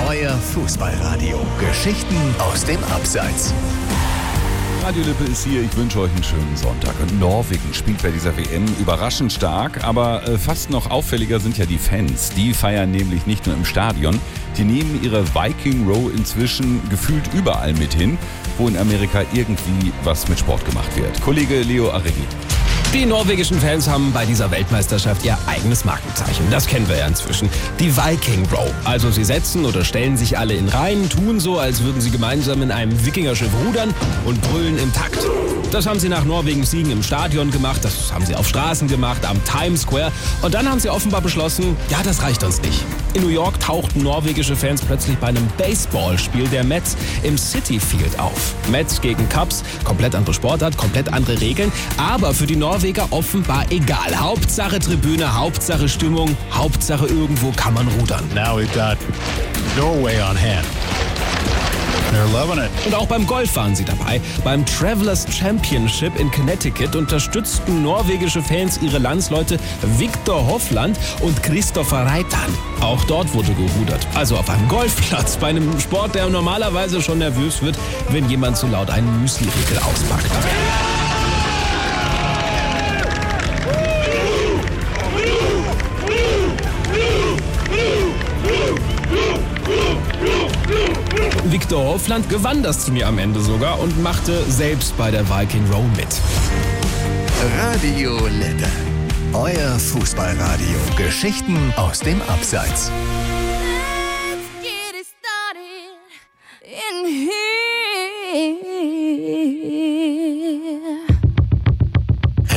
Euer Fußballradio. Geschichten aus dem Abseits. Radio Lippe ist hier, ich wünsche euch einen schönen Sonntag. Und Norwegen spielt bei dieser WM überraschend stark, aber fast noch auffälliger sind ja die Fans. Die feiern nämlich nicht nur im Stadion, die nehmen ihre Viking Row inzwischen gefühlt überall mit hin, wo in Amerika irgendwie was mit Sport gemacht wird. Kollege Leo Arregui. Die norwegischen Fans haben bei dieser Weltmeisterschaft ihr eigenes Markenzeichen. Das kennen wir ja inzwischen. Die Viking Row. Also sie setzen oder stellen sich alle in Reihen, tun so, als würden sie gemeinsam in einem Wikingerschiff rudern und brüllen im Takt. Das haben sie nach Norwegens Siegen im Stadion gemacht, das haben sie auf Straßen gemacht, am Times Square. Und dann haben sie offenbar beschlossen, ja, das reicht uns nicht. In New York tauchten norwegische Fans plötzlich bei einem Baseballspiel der Mets im Citi Field auf. Mets gegen Cubs, komplett andere Sportart, komplett andere Regeln, aber für die Norweger offenbar egal. Hauptsache Tribüne, Hauptsache Stimmung, Hauptsache irgendwo kann man rudern. Now we've got Norway on hand. They're loving it. Und auch beim Golf waren sie dabei. Beim Travelers Championship in Connecticut unterstützten norwegische Fans ihre Landsleute Viktor Hovland und Kristoffer Reitan. Auch dort wurde gerudert. Also auf einem Golfplatz, bei einem Sport, der normalerweise schon nervös wird, wenn jemand zu laut einen Müsli-Riegel auspackt. Viktor Hovland gewann das Turnier am Ende sogar und machte selbst bei der Viking Row mit. Radio Lippe. Euer Fußballradio. Geschichten aus dem Abseits.